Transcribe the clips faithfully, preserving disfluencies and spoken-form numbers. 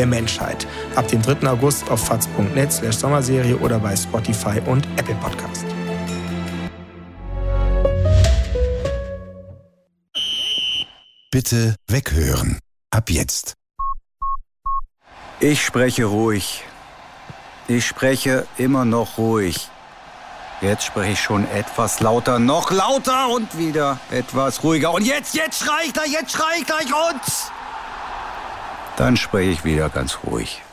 der Menschheit. Ab dem dritten August auf faz punkt net slash Sommerserie oder bei Spotify und Apple Podcast. Bitte weghören. Ab jetzt. Ich spreche ruhig. Ich spreche immer noch ruhig. Jetzt spreche ich schon etwas lauter, noch lauter und wieder etwas ruhiger. Und jetzt, jetzt schrei ich gleich, jetzt schrei ich gleich und... Dann spreche ich wieder ganz ruhig.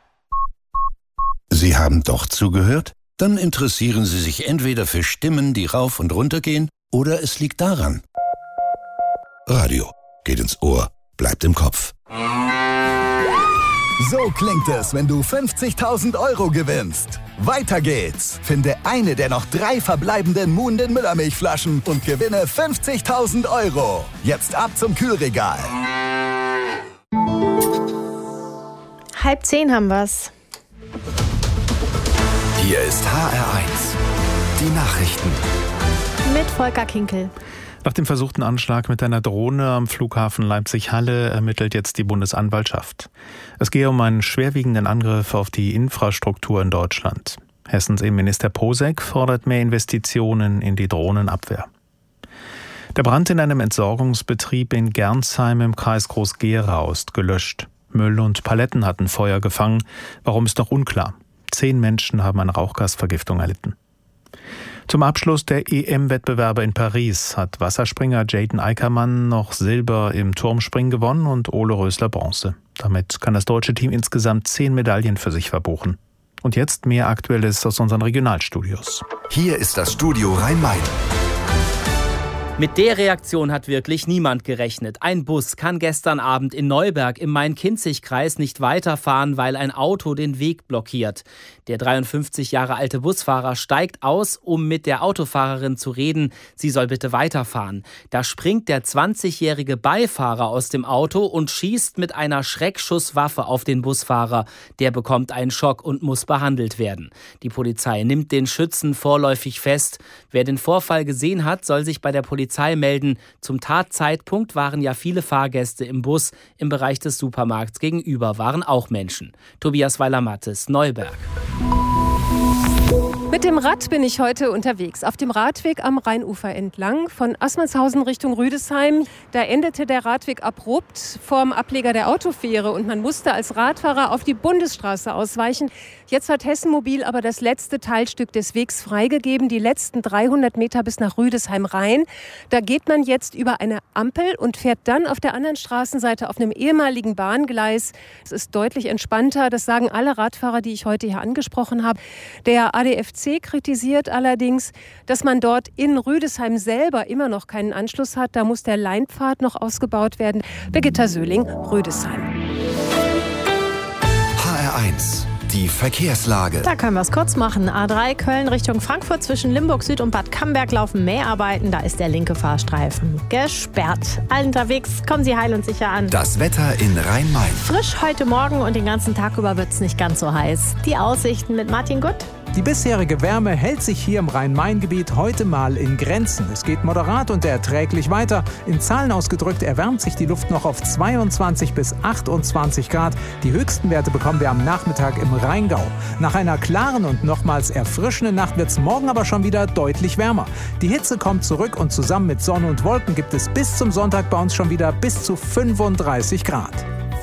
Sie haben doch zugehört? Dann interessieren Sie sich entweder für Stimmen, die rauf und runter gehen, oder es liegt daran. Radio geht ins Ohr, bleibt im Kopf. So klingt es, wenn du fünfzigtausend Euro gewinnst. Weiter geht's. Finde eine der noch drei verbleibenden Muhnden Müllermilchflaschen und gewinne fünfzigtausend Euro. Jetzt ab zum Kühlregal. Halb zehn haben wir's. Hier ist H R eins. Die Nachrichten. Mit Volker Kinkel. Nach dem versuchten Anschlag mit einer Drohne am Flughafen Leipzig-Halle ermittelt jetzt die Bundesanwaltschaft. Es gehe um einen schwerwiegenden Angriff auf die Infrastruktur in Deutschland. Hessens Innenminister Posek fordert mehr Investitionen in die Drohnenabwehr. Der Brand in einem Entsorgungsbetrieb in Gernsheim im Kreis Groß-Gerau ist gelöscht. Müll und Paletten hatten Feuer gefangen. Warum ist noch unklar. Zehn Menschen haben eine Rauchgasvergiftung erlitten. Zum Abschluss der E M-Wettbewerbe in Paris hat Wasserspringer Jaden Eickermann noch Silber im Turmspringen gewonnen und Ole Rösler Bronze. Damit kann das deutsche Team insgesamt zehn Medaillen für sich verbuchen. Und jetzt mehr Aktuelles aus unseren Regionalstudios. Hier ist das Studio Rhein-Main. Mit der Reaktion hat wirklich niemand gerechnet. Ein Bus kann gestern Abend in Neuberg im Main-Kinzig-Kreis nicht weiterfahren, weil ein Auto den Weg blockiert. Der dreiundfünfzig Jahre alte Busfahrer steigt aus, um mit der Autofahrerin zu reden. Sie soll bitte weiterfahren. Da springt der zwanzigjährige Beifahrer aus dem Auto und schießt mit einer Schreckschusswaffe auf den Busfahrer. Der bekommt einen Schock und muss behandelt werden. Die Polizei nimmt den Schützen vorläufig fest. Wer den Vorfall gesehen hat, soll sich bei der Polizei melden. Zum Tatzeitpunkt waren ja viele Fahrgäste im Bus. Im Bereich des Supermarkts gegenüber waren auch Menschen. Tobias Weiler-Mattes, Neuberg. Mit dem Rad bin ich heute unterwegs, auf dem Radweg am Rheinufer entlang, von Assmannshausen Richtung Rüdesheim. Da endete der Radweg abrupt vorm Ableger der Autofähre und man musste als Radfahrer auf die Bundesstraße ausweichen. Jetzt hat Hessenmobil aber das letzte Teilstück des Wegs freigegeben, die letzten dreihundert Meter bis nach Rüdesheim rein. Da geht man jetzt über eine Ampel und fährt dann auf der anderen Straßenseite auf einem ehemaligen Bahngleis. Es ist deutlich entspannter, das sagen alle Radfahrer, die ich heute hier angesprochen habe. Der A D F C kritisiert allerdings, dass man dort in Rüdesheim selber immer noch keinen Anschluss hat. Da muss der Leinpfad noch ausgebaut werden. Birgitta Söhling, Rüdesheim. H R eins. Die Verkehrslage. Da können wir es kurz machen. A drei Köln Richtung Frankfurt zwischen Limburg Süd und Bad Camberg laufen Mäharbeiten. Da ist der linke Fahrstreifen gesperrt. Allen unterwegs, kommen Sie heil und sicher an. Das Wetter in Rhein-Main. Frisch heute Morgen und den ganzen Tag über wird es nicht ganz so heiß. Die Aussichten mit Martin Gutt. Die bisherige Wärme hält sich hier im Rhein-Main-Gebiet heute mal in Grenzen. Es geht moderat und erträglich weiter. In Zahlen ausgedrückt erwärmt sich die Luft noch auf zweiundzwanzig bis achtundzwanzig Grad. Die höchsten Werte bekommen wir am Nachmittag im Rheingau. Nach einer klaren und nochmals erfrischenden Nacht wird es morgen aber schon wieder deutlich wärmer. Die Hitze kommt zurück und zusammen mit Sonne und Wolken gibt es bis zum Sonntag bei uns schon wieder bis zu fünfunddreißig Grad.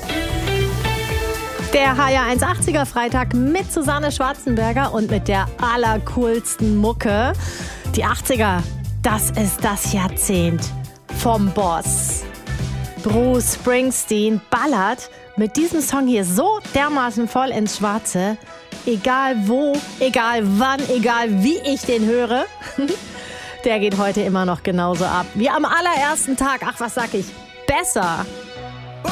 Der H R eins achtziger Freitag mit Susanne Schwarzenberger und mit der allercoolsten Mucke. Die achtziger, das ist das Jahrzehnt vom Boss. Bruce Springsteen ballert mit diesem Song hier so dermaßen voll ins Schwarze. Egal wo, egal wann, egal wie ich den höre. Der geht heute immer noch genauso ab wie am allerersten Tag. Ach, was sag ich? Besser.